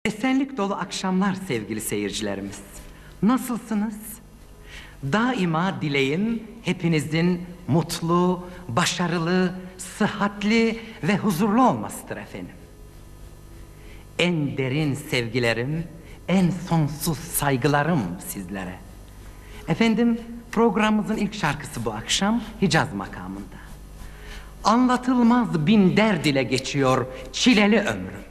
Esenlik dolu akşamlar sevgili seyircilerimiz. Nasılsınız? Daima dileğim hepinizin mutlu, başarılı, sıhhatli ve huzurlu olmasıdır efendim. En derin sevgilerim, en sonsuz saygılarım sizlere. Efendim, programımızın ilk şarkısı bu akşam Hicaz makamında. Anlatılmaz bin derd ile geçiyor çileli ömrüm.